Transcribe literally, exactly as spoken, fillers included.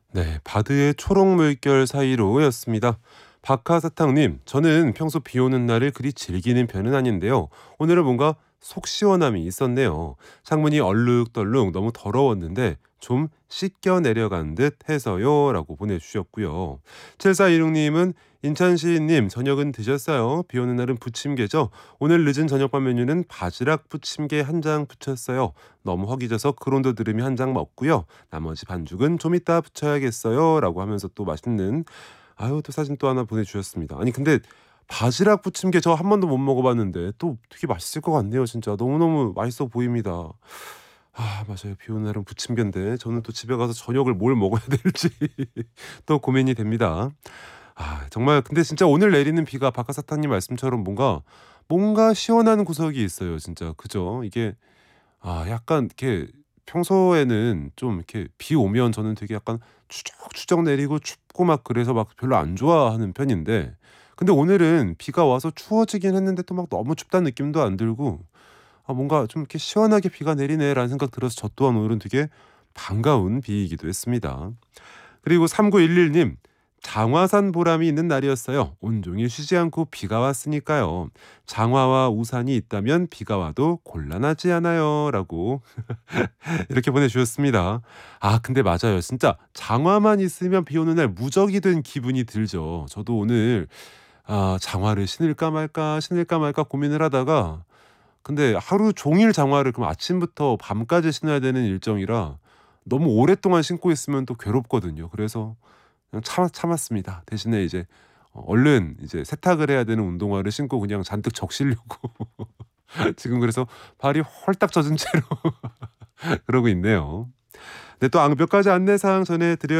네, 바드의 초록 물결 사이로였습니다. 박하사탕님, 저는 평소 비 오는 날을 그리 즐기는 편은 아닌데요. 오늘은 뭔가 속 시원함이 있었네요. 창문이 얼룩덜룩 너무 더러웠는데 좀 씻겨 내려간 듯 해서요. 라고 보내주셨고요. 칠사이육님은 인천시님, 저녁은 드셨어요? 비 오는 날은 부침개죠? 오늘 늦은 저녁밥 메뉴는 바지락 부침개 한 장 부쳤어요. 너무 허기져서 그론도 들으미 한 장 먹고요. 나머지 반죽은 좀 이따 부쳐야겠어요. 라고 하면서 또 맛있는 아유 또 사진 또 하나 보내주셨습니다. 아니 근데 바지락 부침개 저 한 번도 못 먹어봤는데 또 되게 맛있을 것 같네요. 진짜 너무너무 맛있어 보입니다. 아 맞아요. 비 오는 날은 부침개인데 저는 또 집에 가서 저녁을 뭘 먹어야 될지 또 고민이 됩니다. 아 정말 근데 진짜 오늘 내리는 비가 박하사탕님 말씀처럼 뭔가 뭔가 시원한 구석이 있어요 진짜. 그죠? 이게 아 약간 이렇게 평소에는 좀 이렇게 비 오면 저는 되게 약간 추적추적 내리고 춥고 막 그래서 막 별로 안 좋아하는 편인데 근데 오늘은 비가 와서 추워지긴 했는데 또 막 너무 춥다는 느낌도 안 들고 아 뭔가 좀 이렇게 '시원하게 비가 내리네.'라는 생각 들어서 저 또한 오늘은 되게 반가운 비이기도 했습니다. 그리고 삼구일일님, 장화산 보람이 있는 날이었어요. 온종일 쉬지 않고 비가 왔으니까요. 장화와 우산이 있다면 비가 와도 곤란하지 않아요. 라고 이렇게 보내주셨습니다. 아 근데 맞아요. 진짜 장화만 있으면 비 오는 날 무적이 된 기분이 들죠. 저도 오늘 아 장화를 신을까 말까 신을까 말까 고민을 하다가 근데 하루 종일 장화를 그럼 아침부터 밤까지 신어야 되는 일정이라 너무 오랫동안 신고 있으면 또 괴롭거든요. 그래서 그냥 참 참았습니다. 대신에 이제 어 얼른 이제 세탁을 해야 되는 운동화를 신고 그냥 잔뜩 적시려고 지금 그래서 발이 홀딱 젖은 채로 그러고 있네요. 네 또 아 몇 가지 안내사항 전해 드려